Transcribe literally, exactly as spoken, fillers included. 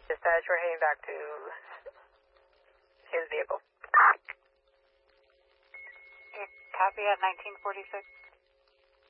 Dispatch, we're heading back to his vehicle. Copy at nineteen forty-six.